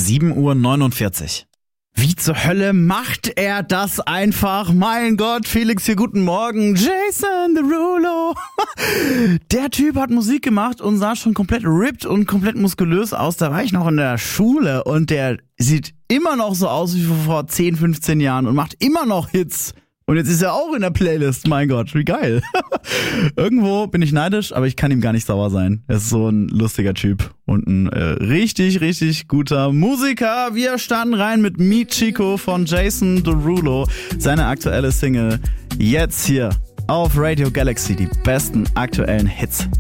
7:49 Uhr. Wie zur Hölle macht er das einfach? Mein Gott, Felix hier, guten Morgen. Jason Derulo. Der Typ hat Musik gemacht und sah schon komplett ripped und komplett muskulös aus. Da war ich noch in der Schule und der sieht immer noch so aus wie vor 10, 15 Jahren und macht immer noch Hits. Und jetzt ist er auch in der Playlist. Mein Gott, wie geil. Irgendwo bin ich neidisch, aber ich kann ihm gar nicht sauer sein. Er ist so ein lustiger Typ und ein richtig, richtig guter Musiker. Wir starten rein mit Meet Chico von Jason Derulo. Seine aktuelle Single jetzt hier auf Radio Galaxy. Die besten aktuellen Hits.